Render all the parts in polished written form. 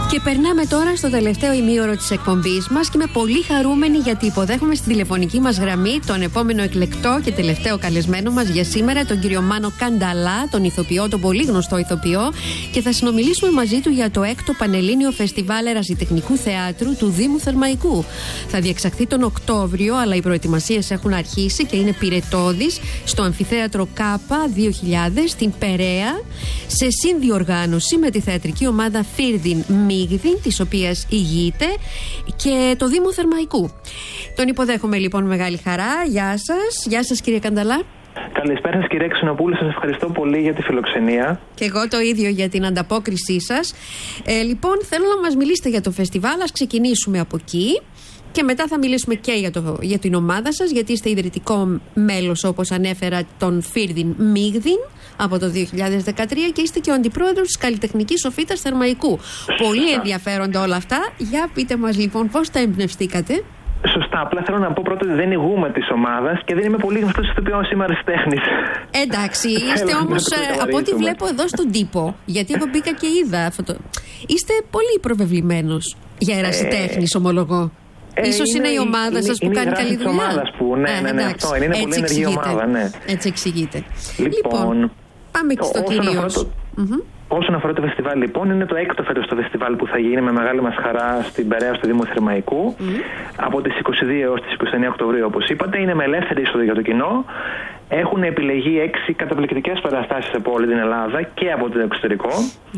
Και περνάμε τώρα στο τελευταίο ημίωρο της εκπομπής μας και είμαι πολύ χαρούμενη γιατί υποδέχομαι στην τηλεφωνική μας γραμμή τον επόμενο εκλεκτό και τελευταίο καλεσμένο μας για σήμερα, τον κύριο Μάνο Κανταλά, τον ηθοποιό, τον πολύ γνωστό ηθοποιό, και θα συνομιλήσουμε μαζί του για το 6ο Πανελλήνιο Φεστιβάλ Ερασιτεχνικού Θεάτρου του Δήμου Θερμαϊκού. Θα διεξαχθεί τον Οκτώβριο, αλλά οι προετοιμασίες έχουν αρχίσει και είναι πυρετώδεις στο Αμφιθέατρο ΚΑΠΑ 2000 στην Περαία, σε συνδιοργάνωση με τη θεατρική ομάδα Φίρδιν Μίγδιν, της οποίας ηγείται, και το Δήμο Θερμαϊκού. Τον υποδέχομαι λοιπόν μεγάλη χαρά. Γεια σας. Γεια σας, κύριε Κανταλά. Καλησπέρα σας, κυρία Ξενοπούλου. Σας ευχαριστώ πολύ για τη φιλοξενία. Και εγώ το ίδιο για την ανταπόκρισή σας. Λοιπόν, θέλω να μας μιλήσετε για το φεστιβάλ. Ας ξεκινήσουμε από εκεί. Και μετά θα μιλήσουμε και για την ομάδα σας, γιατί είστε ιδρυτικό μέλος, όπως ανέφερα, των Φίρδιν Μίγδιν από το 2013 και είστε και ο αντιπρόεδρος της Καλλιτεχνικής Σοφίτας Θερμαϊκού. Πολύ ενδιαφέροντα όλα αυτά. Για πείτε μας λοιπόν πώς τα εμπνευστήκατε. Σωστά. Απλά θέλω να πω πρώτα ότι δεν ηγούμε της ομάδας και δεν είμαι πολύ γνωστός ηθοποιός σήμερα της τέχνης. Εντάξει, είστε όμως από ό,τι βλέπω εδώ στον τύπο, γιατί εγώ μπήκα και είδα αυτό. Είστε πολύ προβεβλημένος για ερασιτέχνης, ομολογώ. Ίσως είναι η ομάδα σας που κάνει καλή δουλειά. Ναι, αυτό είναι πολύ ενεργή ομάδα. Ναι. Έτσι εξηγείται. Λοιπόν, πάμε και στο κυρίως. Όσον αφορά το φεστιβάλ, λοιπόν, είναι το 6ο φέτος το φεστιβάλ που θα γίνει με μεγάλη μας χαρά στην Περαία, στο Δήμο Θερμαϊκού, από τις 22 έως τις 29 Οκτωβρίου, όπως είπατε. Είναι με ελεύθερη είσοδο για το κοινό. Έχουν επιλεγεί 6 καταπληκτικές παραστάσεις από όλη την Ελλάδα και από το εξωτερικό.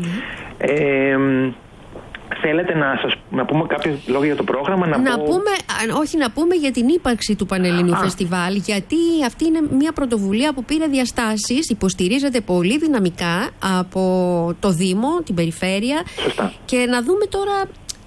Θέλετε να πούμε κάποια λόγια για το πρόγραμμα? Να πούμε για την ύπαρξη του Πανελληνίου Φεστιβάλ, γιατί αυτή είναι μια πρωτοβουλία που πήρε διαστάσεις, υποστηρίζεται πολύ δυναμικά από το Δήμο, την Περιφέρεια. Σωστά. Και να δούμε τώρα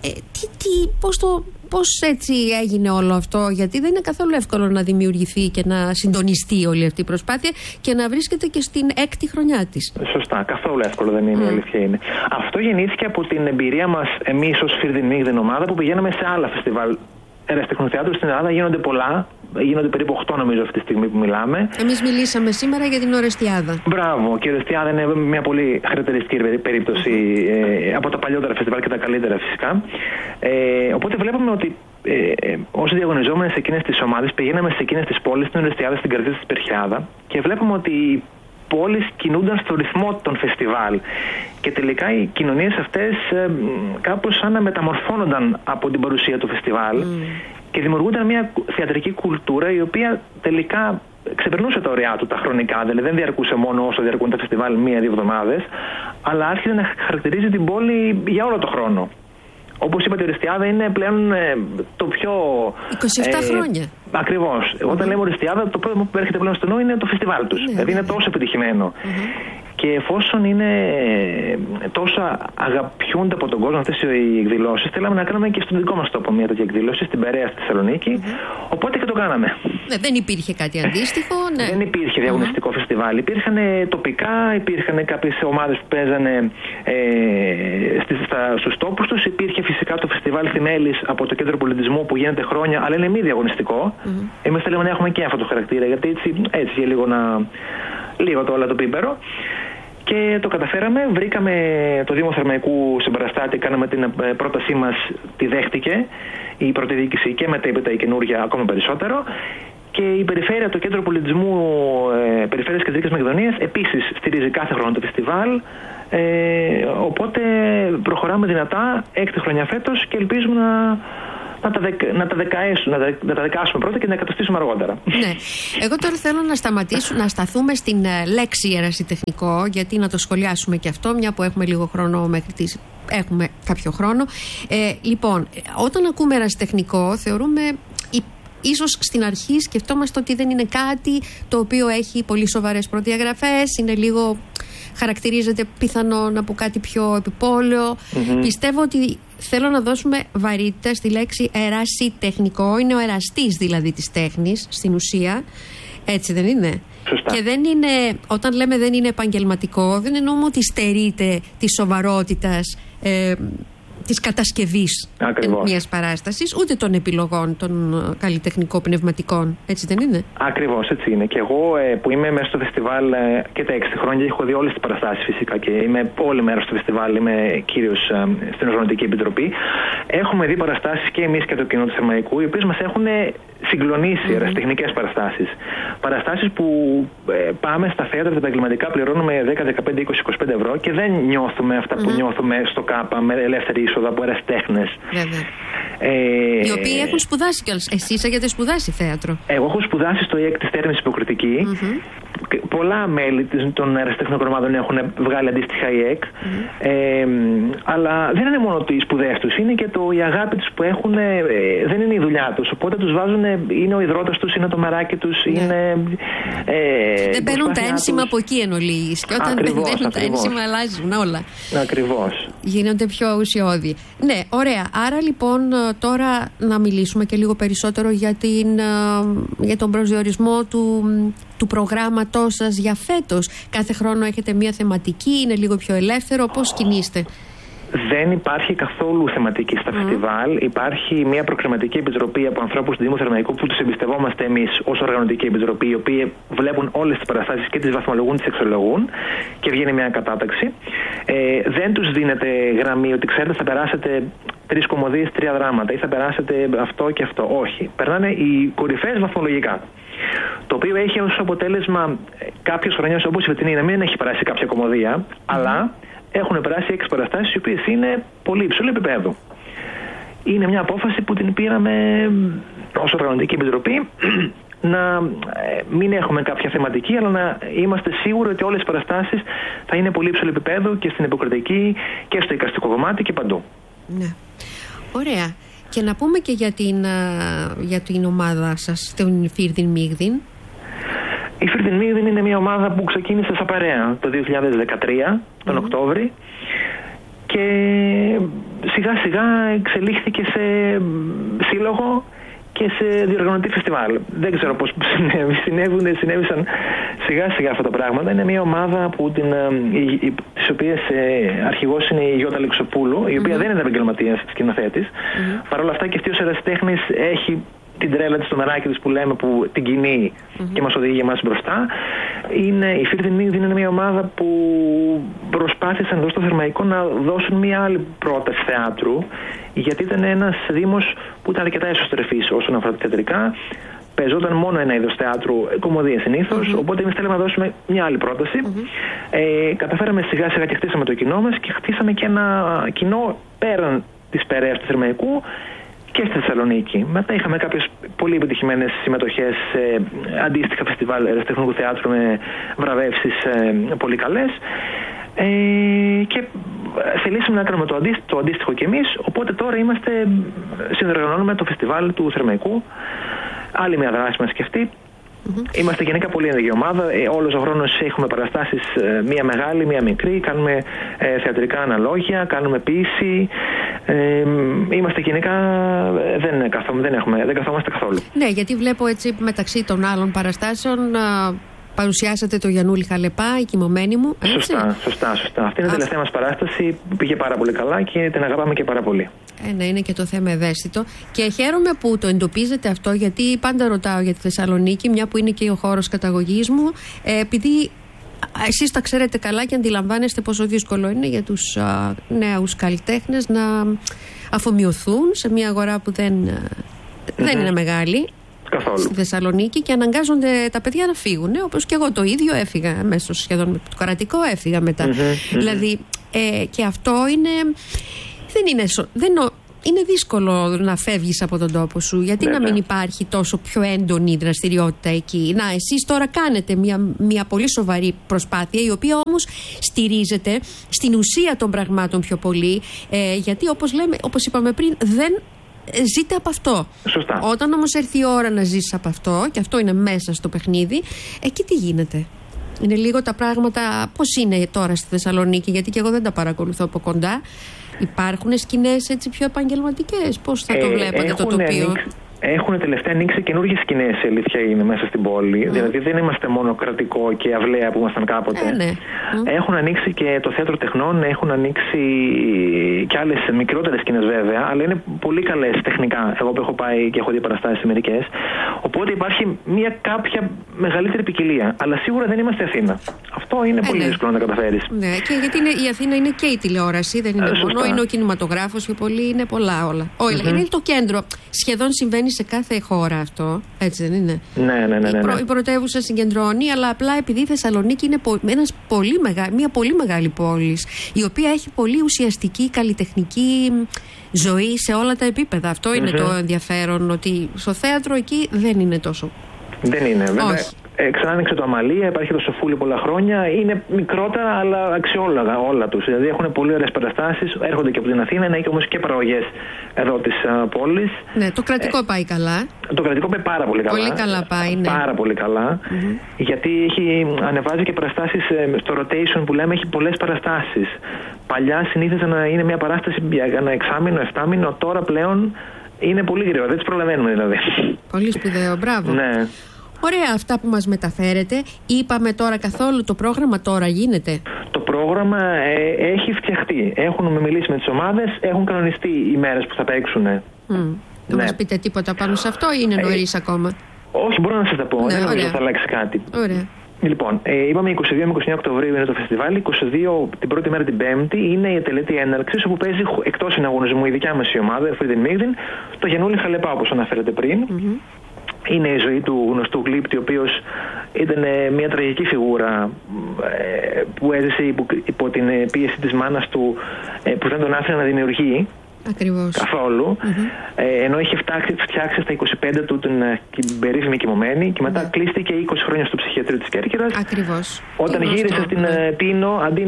πώς έτσι έγινε όλο αυτό, γιατί δεν είναι καθόλου εύκολο να δημιουργηθεί και να συντονιστεί όλη αυτή η προσπάθεια και να βρίσκεται και στην 6η χρονιά της. Σωστά, καθόλου εύκολο δεν είναι, η αλήθεια είναι. Αυτό γεννήθηκε από την εμπειρία μας εμείς ως Φίρδιν Μίγδιν ομάδα, που πηγαίναμε σε άλλα φεστιβάλ ερασιτεχνικού θεάτρου στην Ελλάδα. Γίνονται πολλά. Γίνονται περίπου 8 νομίζω αυτή τη στιγμή που μιλάμε. Εμείς μιλήσαμε σήμερα για την Ορεστιάδα. Μπράβο, και η Ορεστιάδα είναι μια πολύ χαρακτηριστική περίπτωση από τα παλιότερα φεστιβάλ και τα καλύτερα φυσικά. Οπότε βλέπουμε ότι όσοι διαγωνιζόμενοι σε εκείνες τις ομάδες πηγαίναμε σε εκείνες τις πόλεις, στην Ορεστιάδα, στην καρδιά της Περχιάδα, και βλέπουμε ότι οι πόλεις κινούνταν στο ρυθμό των φεστιβάλ. Και τελικά οι κοινωνίες αυτές κάπως σαν να μεταμορφώνονταν από την παρουσία του φεστιβάλ και δημιουργούνταν μια θεατρική κουλτούρα η οποία τελικά ξεπερνούσε τα ωριά του τα χρονικά. Δηλαδή δεν διαρκούσε μόνο όσο διαρκούν τα φεστιβάλ 1-2 εβδομάδες, αλλά άρχισε να χαρακτηρίζει την πόλη για όλο το χρόνο. Όπως είπατε, η Ορεστιάδα είναι πλέον το πιο... 27 χρόνια. Ακριβώς. Όταν λέμε Ορεστιάδα, το πρώτο που έρχεται πλέον στο νου είναι το φεστιβάλ τους. Δηλαδή είναι τόσο επιτυχημένο. Και εφόσον είναι τόσο αγαπιούνται από τον κόσμο αυτές οι εκδηλώσεις, θέλαμε να κάνουμε και στον δικό μας τόπο μια τέτοια εκδήλωση, στην Περαία, στη Θεσσαλονίκη. Οπότε και το κάναμε. Δεν υπήρχε κάτι αντίστοιχο. Δεν υπήρχε διαγωνιστικό φεστιβάλ. Υπήρχαν τοπικά, υπήρχαν κάποιες ομάδες που παίζανε στους τόπους τους. Υπήρχε φυσικά το φεστιβάλ Θημέλης από το Κέντρο Πολιτισμού που γίνεται χρόνια, αλλά είναι μη διαγωνιστικό. Εμείς θέλουμε να έχουμε και αυτό το χαρακτήρα, γιατί έτσι για λίγο το όλα το πίπερο. Και το καταφέραμε, βρήκαμε το Δήμο Θερμαϊκού συμπαραστάτη, κάναμε την πρότασή μας, τη δέχτηκε η πρώτη διοίκηση και μετέπειτα η καινούργια ακόμα περισσότερο. Και η Περιφέρεια, το Κέντρο Πολιτισμού Περιφέρειας Κεντρικής Μακεδονίας, επίσης στηρίζει κάθε χρόνο το φεστιβάλ. Οπότε προχωράμε δυνατά, 6η χρονιά φέτος, και ελπίζουμε να τα δεκάσουμε πρώτα και να εκατοστήσουμε αργότερα. Ναι. Εγώ τώρα θέλω να σταθούμε στην λέξη ερασιτεχνικό, γιατί να το σχολιάσουμε και αυτό, μια που έχουμε λίγο χρόνο έχουμε κάποιο χρόνο. Λοιπόν, όταν ακούμε ερασιτεχνικό, θεωρούμε, ίσως στην αρχή σκεφτόμαστε ότι δεν είναι κάτι το οποίο έχει πολύ σοβαρές προδιαγραφές, είναι λίγο... χαρακτηρίζεται πιθανόν από κάτι πιο επιπόλαιο. Πιστεύω ότι θέλω να δώσουμε βαρύτητα στη λέξη ερασιτεχνικό. Είναι ο εραστής δηλαδή της τέχνης στην ουσία. Έτσι δεν είναι? Σωστά. Και δεν είναι, όταν λέμε δεν είναι επαγγελματικό, δεν εννοούμε ότι στερείται της σοβαρότητας της κατασκευής μιας παράστασης, ούτε των επιλογών των καλλιτεχνικό-πνευματικών. Έτσι δεν είναι? Ακριβώς, έτσι είναι. Και εγώ που είμαι μέσα στο φεστιβάλ και τα 6 χρόνια, έχω δει όλες τις παραστάσεις φυσικά και είμαι όλη μέρα στο φεστιβάλ, είμαι κύριος στην Οργανωτική Επιτροπή. Έχουμε δει παραστάσεις και εμείς και το κοινό του Θερμαϊκού, οι οποίες μας έχουν συγκλονίσει, ερασιτεχνικές παραστάσεις. Παραστάσεις που πάμε στα θέατρα τα επαγγελματικά, πληρώνουμε 10, 15, 20, 25 ευρώ και δεν νιώθουμε αυτά που νιώθουμε στο ΚΑΠΑ με ελεύθερη είσοδο από ερασιτέχνες. Οι οποίοι έχουν σπουδάσει κιόλας. Εσείς έχετε σπουδάσει θέατρο? Εγώ έχω σπουδάσει στο ΙΕΚ της Θέρμης Υποκριτική. Πολλά μέλη των ερασιτεχνικών ομάδων έχουν βγάλει αντίστοιχα ΙΕΚ. Αλλά δεν είναι μόνο οι σπουδές τους, είναι και η αγάπη τους που έχουν, δεν είναι η δουλειά τους. Οπότε τους βάζουν, είναι ο ιδρώτας τους, είναι το μεράκι τους, είναι. Δεν παίρνουν τα ένσημα από εκεί εν ολίγης. Και όταν παίρνουν τα ένσημα, αλλάζουν όλα. Ακριβώς. Γίνονται πιο ουσιώδη. Ναι, ωραία. Άρα λοιπόν τώρα να μιλήσουμε και λίγο περισσότερο για τον προσδιορισμό του προγράμματός σας για φέτος. Κάθε χρόνο έχετε μια θεματική, είναι λίγο πιο ελεύθερο, πώς κινείστε? Δεν υπάρχει καθόλου θεματική στα φεστιβάλ. Υπάρχει μια προκριματική επιτροπή από ανθρώπους του Δήμου Θερμαϊκού που τους εμπιστευόμαστε εμείς ως Οργανωτική Επιτροπή, οι οποίοι βλέπουν όλες τις παραστάσεις και τις βαθμολογούν, τις αξιολογούν και βγαίνει μια κατάταξη. Δεν τους δίνεται γραμμή ότι ξέρετε θα περάσετε 3 κομμωδίες, 3 δράματα ή θα περάσετε αυτό και αυτό. Όχι. Περνάνε οι κορυφαίες βαθμολογικά. Το οποίο έχει ως αποτέλεσμα κάποιες χρονιές όπως η φετινή να μην έχει περάσει κάποια κομμωδία, αλλά έχουν περάσει 6 παραστάσεις οι οποίες είναι πολύ υψηλού επίπεδου. Είναι μια απόφαση που την πήραμε ως Οργανωτική Επιτροπή να μην έχουμε κάποια θεματική, αλλά να είμαστε σίγουροι ότι όλες οι παραστάσεις θα είναι πολύ υψηλού επίπεδου και στην υποκριτική και στο εικαστικό κομμάτι και παντού. Ναι. Ωραία. Και να πούμε και για την ομάδα σας, τον Φίρδιν Μίγδιν. Η Φίρδιν Μίγδιν είναι μια ομάδα που ξεκίνησε σαν παρέα το 2013, τον Οκτώβρη, και σιγά σιγά εξελίχθηκε σε σύλλογο και σε διοργανωτή φεστιβάλ. Δεν ξέρω πώς συνέβησαν σιγά σιγά αυτά τα πράγματα. Είναι μια ομάδα της οποίας αρχηγός είναι η Γιώτα Λεξοπούλου, η οποία δεν είναι επαγγελματίας σκηνοθέτης. Παρ' όλα αυτά και αυτή ως ερασιτέχνης έχει την τρέλα της, το μεράκι της που λέμε, που την κινεί και μας οδηγεί εμάς μπροστά. Η Φίρδιν Μίγδιν είναι μια ομάδα που προσπάθησαν εδώ στο Θερμαϊκό να δώσουν μια άλλη πρόταση θεάτρου, γιατί ήταν ένας δήμος που ήταν αρκετά εσωστρεφής όσον αφορά τα θεατρικά. Παίζονταν μόνο ένα είδος θεάτρου, κομμωδία συνήθως, οπότε εμείς θέλαμε να δώσουμε μια άλλη πρόταση. Καταφέραμε σιγά σιγά και χτίσαμε το κοινό μας και χτίσαμε και ένα κοινό πέραν της Περαίας του Θερμαϊκού και στη Θεσσαλονίκη. Μετά είχαμε κάποιες πολύ επιτυχημένες συμμετοχές σε αντίστοιχα φεστιβάλ ερασιτεχνικού θεάτρου με βραβεύσεις πολύ καλές. Και θελήσαμε να κάνουμε το αντίστοιχο κι εμείς. Οπότε τώρα συνεργαζόμαστε το φεστιβάλ του Θερμαϊκού. Άλλη μια δράση μας σκεφτεί. Είμαστε γενικά πολύ ενεργή ομάδα. Όλος ο χρόνος έχουμε παραστάσεις, μία μεγάλη, μία μικρή. Κάνουμε θεατρικά αναλόγια, κάνουμε ποίηση. Είμαστε γενικά. Δεν καθόμαστε καθόλου. Ναι, γιατί βλέπω έτσι μεταξύ των άλλων παραστάσεων. Παρουσιάσατε το Γιαννούλη Χαλεπά, η κοιμωμένη μου. Σωστά. Αυτή είναι η τελευταία μας παράσταση που πήγε πάρα πολύ καλά και την αγαπάμε και πάρα πολύ. Ναι, είναι και το θέμα ευαίσθητο. Και χαίρομαι που το εντοπίζετε αυτό, γιατί πάντα ρωτάω για τη Θεσσαλονίκη, μια που είναι και ο χώρος καταγωγής μου, επειδή εσείς τα ξέρετε καλά και αντιλαμβάνεστε πόσο δύσκολο είναι για τους νέους καλλιτέχνες να αφομοιωθούν σε μια αγορά που δεν είναι μεγάλη. Καθόλου. Στη Θεσσαλονίκη, και αναγκάζονται τα παιδιά να φύγουν. Όπως και εγώ το ίδιο έφυγα μέσω σχεδόν με το κρατικό, έφυγα μετά. Δηλαδή, και αυτό είναι δύσκολο να φεύγεις από τον τόπο σου, γιατί να μην υπάρχει τόσο πιο έντονη δραστηριότητα εκεί. Να, εσείς τώρα κάνετε μια πολύ σοβαρή προσπάθεια, η οποία όμως στηρίζεται στην ουσία των πραγμάτων πιο πολύ, γιατί όπως είπαμε πριν, δεν ζείτε από αυτό. Σωστά. Όταν όμως έρθει η ώρα να ζήσεις από αυτό, και αυτό είναι μέσα στο παιχνίδι, εκεί τι γίνεται? Είναι λίγο τα πράγματα πώς είναι τώρα στη Θεσσαλονίκη, γιατί και εγώ δεν τα παρακολουθώ από κοντά. Υπάρχουν σκηνές έτσι πιο επαγγελματικές? Πώς θα το βλέπατε το τοπίο? Έχουν τελευταία ανοίξει καινούργιες σκηνές, η αλήθεια είναι, μέσα στην πόλη. Δηλαδή δεν είμαστε μόνο κρατικό και αυλαία που ήμασταν κάποτε. Έχουν ανοίξει και το θέατρο τεχνών, έχουν ανοίξει και άλλες μικρότερες σκηνές βέβαια, αλλά είναι πολύ καλές τεχνικά. Εγώ που έχω πάει και έχω δει παραστάσεις μερικές. Οπότε υπάρχει μια κάποια μεγαλύτερη ποικιλία. Αλλά σίγουρα δεν είμαστε Αθήνα. Αυτό είναι πολύ δύσκολο να τα καταφέρεις. Ναι, και γιατί η Αθήνα είναι και η τηλεόραση, δεν είναι μόνο, είναι ο κινηματογράφος και πολύ, είναι πολλά όλα. Είναι το κέντρο. Σχεδόν συμβαίνει σε κάθε χώρα αυτό, έτσι δεν είναι? Ναι. Η πρωτεύουσα συγκεντρώνει, αλλά απλά επειδή η Θεσσαλονίκη είναι μια πολύ μεγάλη πόλη, η οποία έχει πολύ ουσιαστική καλλιτεχνική ζωή σε όλα τα επίπεδα. Αυτό είναι το ενδιαφέρον, ότι στο θέατρο εκεί δεν είναι τόσο. Δεν είναι, βέβαια. Ξανά άνοιξε το Αμαλία, υπάρχει το Σοφούλι πολλά χρόνια. Είναι μικρότερα, αλλά αξιόλογα όλα τους. Δηλαδή έχουν πολύ ωραίες παραστάσεις, έρχονται και από την Αθήνα, είναι όμως και παραγωγές εδώ της πόλης. Ναι, το κρατικό πάει καλά. Το κρατικό πάει πάρα πολύ καλά. Πολύ καλά πάει, ναι. Πάρα πολύ καλά. Γιατί ανεβάζει και παραστάσεις στο rotation που λέμε, έχει πολλές παραστάσεις. Παλιά συνήθιζε να είναι μια παράσταση για ένα εξάμηνο, 7μηνο, τώρα πλέον είναι πολύ γρήγορα. Δεν τις προλαβαίνουμε δηλαδή. Πολύ σπουδαίο, μπράβο. Ναι. Ωραία αυτά που μας μεταφέρετε. Είπαμε τώρα καθόλου το πρόγραμμα τώρα γίνεται? Το πρόγραμμα έχει φτιαχτεί. Έχουν μιλήσει με τις ομάδες, έχουν κανονιστεί οι μέρες που θα παίξουν. Δεν μας πείτε τίποτα πάνω σε αυτό ή είναι νωρίς ακόμα? Όχι, μπορώ να σας τα πω. Δεν νομίζω ότι θα αλλάξει κάτι. Ωραία. Λοιπόν, είπαμε 22 με 29 Οκτωβρίου είναι το φεστιβάλ. 22 την πρώτη μέρα την Πέμπτη είναι η τελετή έναρξης, όπου παίζει εκτός συναγωνισμού η δικιά μας η ομάδα, Φρύδιν Μίγδιν, το Γιαννούλη Χαλεπά, όπως αναφέρατε πριν. Είναι η ζωή του γνωστού Γλύπτη, ο οποίος ήταν μια τραγική φιγούρα που έζησε υπό την πίεση της μάνας του, που δεν τον άφηνε να δημιουργεί. Ακριβώς. Καθόλου. Ενώ είχε φτιάξει στα 25 του την περίφημη Κοιμωμένη και μετά κλείστηκε 20 χρόνια στο ψυχιατρίο της Κέρκυρας. Ακριβώς. Όταν γύρισε στην Τίνο, αντί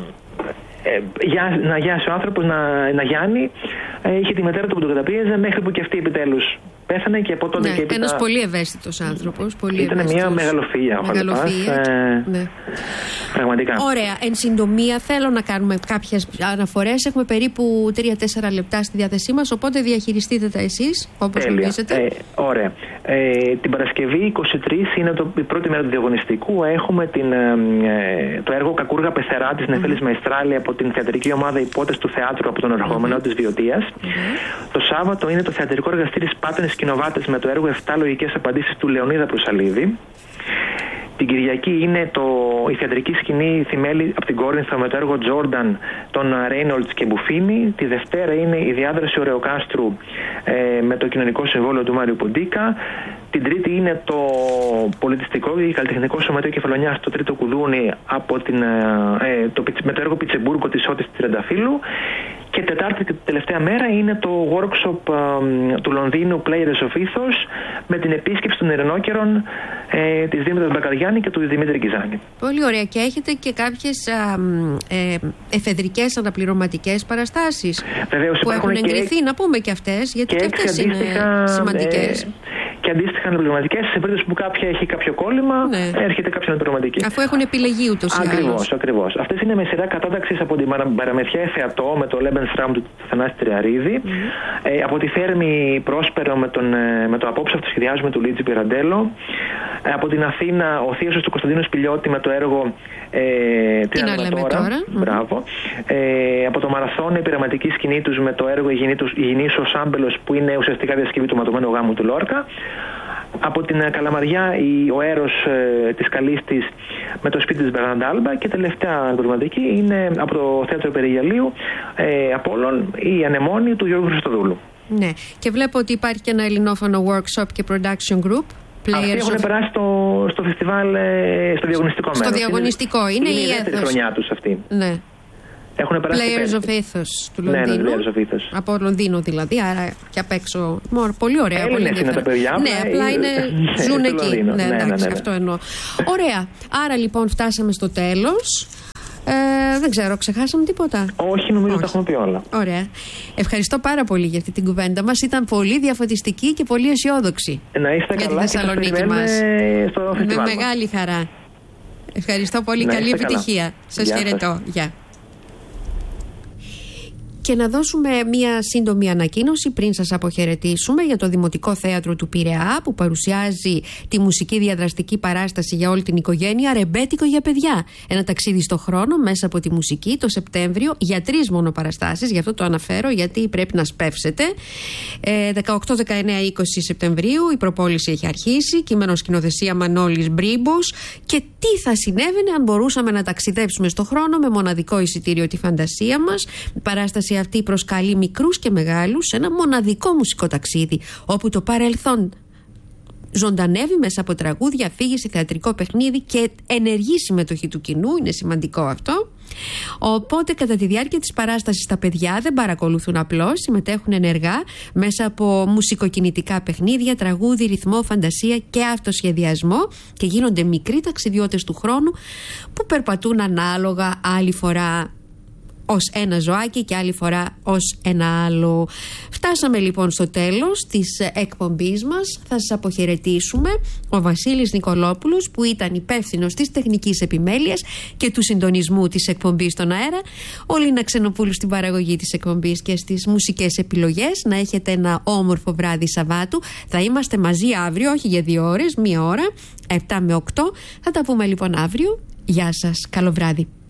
να γιάσει ο άνθρωπος, να γιάνει, είχε τη μητέρα του που τον καταπίεζε, μέχρι που και αυτή επιτέλους πέθανε και από τότε και έπειτα. Ένας πολύ ευαίσθητος άνθρωπος. Ήταν μια μεγαλοφυΐα ο Χαλεπάς. Ναι. Πραγματικά. Ωραία. Εν συντομία, θέλω να κάνουμε κάποιες αναφορές. Έχουμε περίπου 3-4 λεπτά στη διάθεσή μας, οπότε διαχειριστείτε τα εσείς όπως νομίζετε. Ωραία. Την Παρασκευή 23 είναι η πρώτη μέρα του διαγωνιστικού. Έχουμε το έργο Κακούργα Πεθερά της Νεφέλης Μαϊστράλη από την θεατρική ομάδα Υπότες του Θεάτρου από τον ερχόμενο της Βιωτίας. Το Σάββατο είναι το θεατρικό εργαστήρι Σπάτενες Σκηνοβάτες με το έργο 7 λογικές απαντήσεις του Λεωνίδα Προσαλίδη. Την Κυριακή είναι η θεατρική σκηνή Θυμέλη από την Κόρινθο με το έργο Τζόρνταν των Ρέινολτς και Μπουφίνη. Τη Δευτέρα είναι η διάδραση Ωρεοκάστρου με το κοινωνικό συμβόλαιο του Μάριου Ποντίκα. Την Τρίτη είναι το πολιτιστικό και καλλιτεχνικό σωματείο Κεφαλονιάς στο Τρίτο Κουδούνι με το έργο Πιτσεμπούργκο της Ότης Τριανταφύλου. Και Τετάρτη και τελευταία μέρα είναι το workshop του Λονδίνου Players of Ethos με την επίσκεψη των Ερενόκερων της Δήμητρας Μπακαριάννη και του Δημήτρη Κιζάνη. Πολύ ωραία. Και έχετε και κάποιες εφεδρικές αναπληρωματικές παραστάσεις. Βεβαίως, που έχουν εγκριθεί, να πούμε και αυτές, γιατί και αυτές είναι σημαντικές. Και αντίστοιχα αναπληρωματικές, σε περίπτωση που κάποια έχει κάποιο κόλλημα, έρχεται κάποια αναπληρωματική. Αφού έχουν επιλεγεί ούτως ή άλλως. Ακριβώς. Αυτές είναι με σειρά κατάταξης από την Παραμεθιά Εφεατό με το Lebensraum του Θανάση Τριαρίδη, από τη Θέρμη Πρόσπερο με το Απόψε Αυτοσχεδιάζουμε του Λίτζι Πιραντέλο, από την Αθήνα ο Θείος του Κωνσταντίνου Σπηλιώτη με το έργο Τι να λέμε τώρα. Μπράβο. Από το Μαραθώνιο η πειραματική σκηνή τους με το έργο Υγιεινής ο Σάμπελος, που είναι ουσιαστικά διασκευή του ματωμένου γάμου του Λόρκα. Από την Καλαμαριά ο Έρος της Καλίστης με το σπίτι της Μπερναντάλμπα. Και τελευταία αναπληρωματική είναι από το Θέατρο Περιγιαλίου Απόλλων η Ανεμόνη του Γιώργου Χριστοδούλου. Ναι, και βλέπω ότι υπάρχει και ένα ελληνόφωνο workshop και production group. Αυτοί έχουν περάσει στο φεστιβάλ, στο διαγωνιστικό μέρος. Στο διαγωνιστικό, είναι η δεύτερη χρονιά τους αυτή. Ναι. Έχουν περάσει Players of Ethos του Λονδίνου. Ναι, Players of Ethos. Από Λονδίνο δηλαδή, άρα και απ' έξω. Πολύ ωραία. Έλληνες είναι τα παιδιά. Ναι, απλά ζουν εκεί. Ναι, εντάξει, αυτό εννοώ. Ωραία. Άρα λοιπόν φτάσαμε στο τέλος. Δεν ξέρω, ξεχάσαμε τίποτα? Όχι, νομίζω ότι τα έχουμε πει όλα. Ωραία. Ευχαριστώ πάρα πολύ για αυτή την κουβέντα μας. Ήταν πολύ διαφωτιστική και πολύ αισιόδοξη. Να είστε για καλά τη Θεσσαλονίκη μας. Με μεγάλη χαρά. Ευχαριστώ πολύ. Καλή επιτυχία. Σας χαιρετώ. Γεια. Και να δώσουμε μία σύντομη ανακοίνωση πριν σας αποχαιρετήσουμε για το Δημοτικό Θέατρο του Πειραιά, που παρουσιάζει τη μουσική διαδραστική παράσταση για όλη την οικογένεια «Ρεμπέτικο για παιδιά». Ένα ταξίδι στο χρόνο μέσα από τη μουσική το Σεπτέμβριο για 3 μόνο παραστάσεις. Γι' αυτό το αναφέρω, γιατί πρέπει να σπεύσετε. 18, 19, 20 Σεπτεμβρίου η προπόληση έχει αρχίσει. Κείμενο σκηνοθεσία Μανώλης Μπρίμπος. Και τι θα συνέβαινε αν μπορούσαμε να ταξιδέψουμε στο χρόνο με μοναδικό εισιτήριο τη φαντασία μας. Η παράσταση αυτή προσκαλεί μικρούς και μεγάλους σε ένα μοναδικό μουσικό ταξίδι, όπου το παρελθόν ζωντανεύει μέσα από τραγούδια, αφήγηση, θεατρικό παιχνίδι και ενεργή συμμετοχή του κοινού. Είναι σημαντικό αυτό. Οπότε κατά τη διάρκεια της παράστασης τα παιδιά δεν παρακολουθούν απλώς, συμμετέχουν ενεργά μέσα από μουσικοκινητικά παιχνίδια, τραγούδι, ρυθμό, φαντασία και αυτοσχεδιασμό, και γίνονται μικροί ταξιδιώτες του χρόνου που περπατούν ανάλογα, άλλη φορά ως ένα ζωάκι και άλλη φορά ως ένα άλλο. Φτάσαμε λοιπόν στο τέλος της εκπομπής μας. Θα σας αποχαιρετήσουμε. Ο Βασίλης Νικολόπουλος, που ήταν υπεύθυνος της τεχνικής επιμέλειας και του συντονισμού της εκπομπής στον αέρα, ο Λίνα Ξενοπούλου στην παραγωγή της εκπομπής και στις μουσικές επιλογές. Να έχετε ένα όμορφο βράδυ Σαββάτου. Θα είμαστε μαζί αύριο, όχι για 2 ώρες, 1 ώρα, 7 με 8. Θα τα πούμε λοιπόν αύριο. Γεια σας, καλό βράδυ.